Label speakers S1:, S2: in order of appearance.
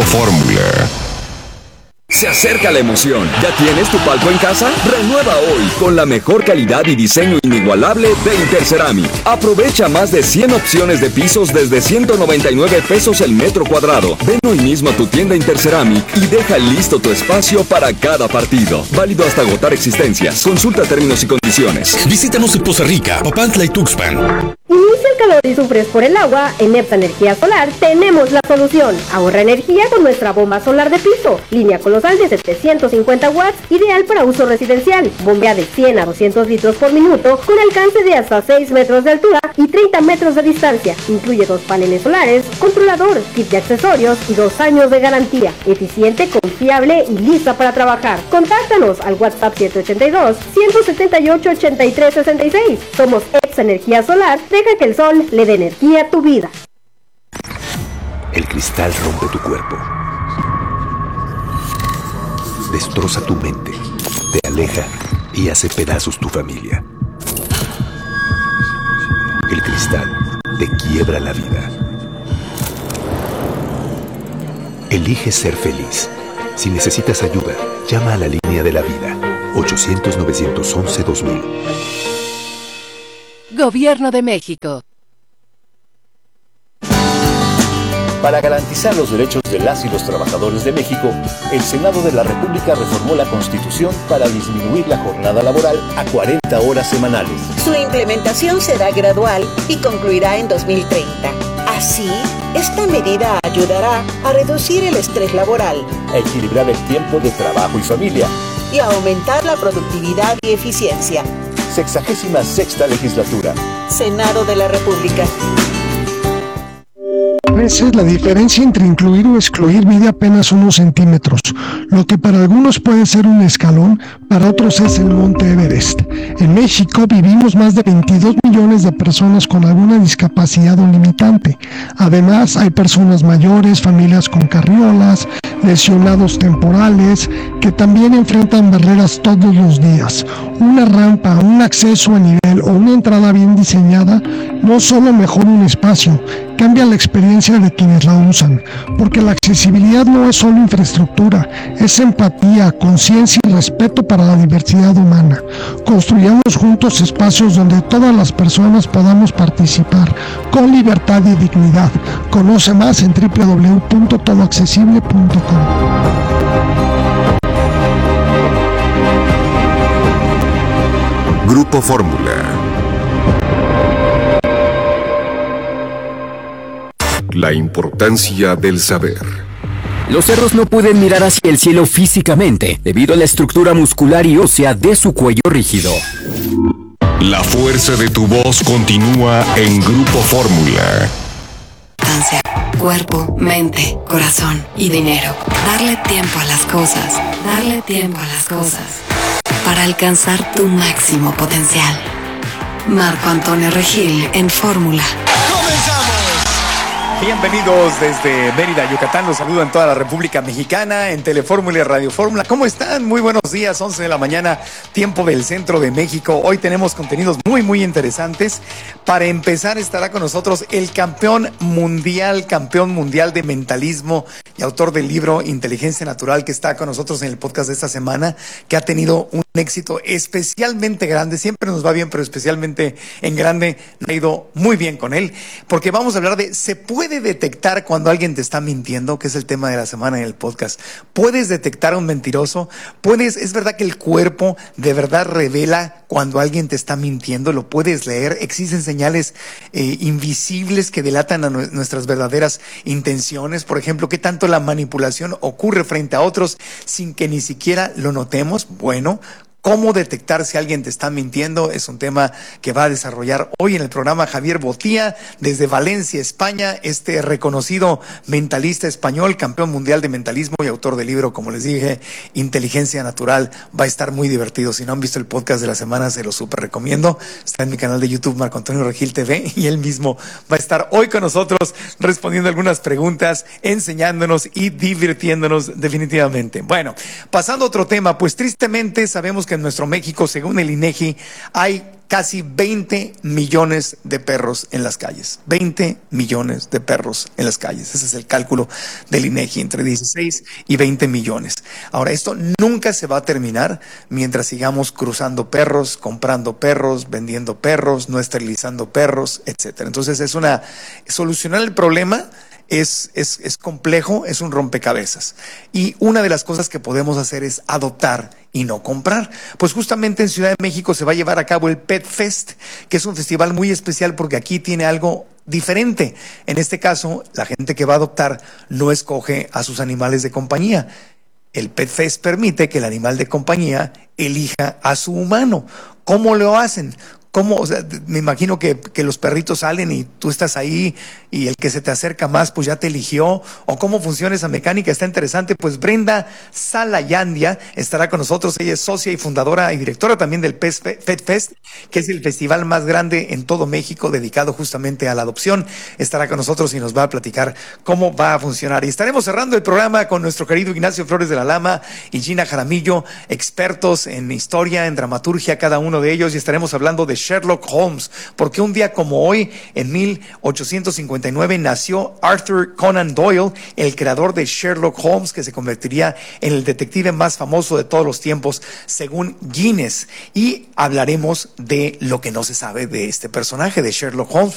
S1: Fórmula.
S2: Se acerca la emoción. ¿Ya tienes tu palco en casa? Renueva hoy con la mejor calidad y diseño inigualable de Interceramic. Aprovecha más de 100 opciones de pisos desde 199 pesos el metro cuadrado. Ven hoy mismo a tu tienda Interceramic y deja listo tu espacio para cada partido. Válido hasta agotar existencias. Consulta términos y condiciones.
S1: Visítanos en Poza Rica, Papantla y Tuxpan.
S3: Inicia el calor y sufres por el agua. En EPSA Energía Solar tenemos la solución. Ahorra energía con nuestra bomba solar de piso. Línea colosal de 750 watts, ideal para uso residencial. Bombea de 100 a 200 litros por minuto, con alcance de hasta 6 metros de altura y 30 metros de distancia. Incluye 2 paneles solares, controlador, kit de accesorios y 2 años de garantía. Eficiente, confiable y lista para trabajar. Contáctanos al WhatsApp 782-178-8366. Somos EPSA Energía Solar. Deja que el sol le dé energía a tu vida.
S4: El cristal rompe tu cuerpo, destroza tu mente, te aleja y hace pedazos tu familia. El cristal te quiebra la vida. Elige ser feliz. Si necesitas ayuda, llama a la línea de la vida, 800-911-2000.
S5: Gobierno de México.
S6: Para garantizar los derechos de las y los trabajadores de México, el Senado de la República reformó la Constitución para disminuir la jornada laboral a 40 horas semanales.
S7: Su implementación será gradual y concluirá en 2030. Así, esta medida ayudará a reducir el estrés laboral,
S6: a equilibrar el tiempo de trabajo y familia
S7: y a aumentar la productividad y eficiencia.
S6: 66ª legislatura.
S7: Senado de la República.
S8: A veces la diferencia entre incluir o excluir mide apenas unos centímetros. Lo que para algunos puede ser un escalón, para otros es el Monte Everest. En México vivimos más de 22 millones de personas con alguna discapacidad o limitante. Además, hay personas mayores, familias con carriolas, lesionados temporales, que también enfrentan barreras todos los días. Una rampa, un acceso a nivel o una entrada bien diseñada no solo mejora un espacio, cambia la experiencia de quienes la usan, porque la accesibilidad no es solo infraestructura, es empatía, conciencia y respeto para la diversidad humana. Construyamos juntos espacios donde todas las personas podamos participar con libertad y dignidad. Conoce más en www.todoaccesible.com.
S1: Grupo Fórmula. La importancia del saber.
S9: Los cerros no pueden mirar hacia el cielo físicamente, debido a la estructura muscular y ósea de su cuello rígido.
S1: La fuerza de tu voz continúa en Grupo Fórmula.
S10: Cuerpo, mente, corazón y dinero. Darle tiempo a las cosas. Darle tiempo a las cosas. Para alcanzar tu máximo potencial. Marco Antonio Regil en Fórmula.
S11: Bienvenidos desde Mérida, Yucatán. Los saludo en toda la República Mexicana, en Telefórmula y Radio Fórmula. ¿Cómo están? Muy buenos días, 11 de la mañana, tiempo del centro de México. Hoy tenemos contenidos muy interesantes. Para empezar, estará con nosotros el campeón mundial de mentalismo y autor del libro Inteligencia Natural, que está con nosotros en el podcast de esta semana, que ha tenido un éxito especialmente grande. Siempre nos va bien, pero especialmente en grande nos ha ido muy bien con él, porque vamos a hablar de ¿se puede detectar cuando alguien te está mintiendo? Que es el tema de la semana en el podcast. ¿Puedes detectar a un mentiroso? ¿Es verdad que el cuerpo de verdad revela cuando alguien te está mintiendo? ¿Lo puedes leer? ¿Existen señales invisibles que delatan a nuestras verdaderas intenciones? Por ejemplo, ¿qué tanto la manipulación ocurre frente a otros sin que ni siquiera lo notemos? Bueno, ¿cómo detectar si alguien te está mintiendo? Es un tema que va a desarrollar hoy en el programa Javier Botía, desde Valencia, España, este reconocido mentalista español, campeón mundial de mentalismo y autor del libro, como les dije, Inteligencia Natural. Va a estar muy divertido. Si no han visto el podcast de la semana, se lo súper recomiendo. Está en mi canal de YouTube, Marco Antonio Regil TV, y él mismo va a estar hoy con nosotros respondiendo algunas preguntas, enseñándonos y divirtiéndonos definitivamente. Bueno, pasando a otro tema, pues tristemente sabemos que en nuestro México, según el INEGI, hay casi 20 millones de perros en las calles. 20 millones de perros en las calles. Ese es el cálculo del INEGI, entre 16 y 20 millones. Ahora, esto nunca se va a terminar mientras sigamos cruzando perros, comprando perros, vendiendo perros, no esterilizando perros, etcétera. Entonces, solucionar el problema es complejo, es un rompecabezas. Y una de las cosas que podemos hacer es adoptar y no comprar. Pues justamente en Ciudad de México se va a llevar a cabo el Pet Fest, que es un festival muy especial porque aquí tiene algo diferente. En este caso, la gente que va a adoptar no escoge a sus animales de compañía. El Pet Fest permite que el animal de compañía elija a su humano. ¿Cómo lo hacen? ¿Cómo? O sea, me imagino que los perritos salen y tú estás ahí y el que se te acerca más pues ya te eligió. ¿O cómo funciona esa mecánica? Está interesante. Pues Brenda Salayandia estará con nosotros. Ella es socia y fundadora y directora también del Pet Fest, que es el festival más grande en todo México dedicado justamente a la adopción. Estará con nosotros y nos va a platicar cómo va a funcionar. Y estaremos cerrando el programa con nuestro querido Ignacio Flores de la Lama y Gina Jaramillo, expertos en historia, en dramaturgia, cada uno de ellos, y estaremos hablando de Sherlock Holmes, porque un día como hoy, en 1859, nació Arthur Conan Doyle, el creador de Sherlock Holmes, que se convertiría en el detective más famoso de todos los tiempos, según Guinness. Y hablaremos de lo que no se sabe de este personaje, de Sherlock Holmes,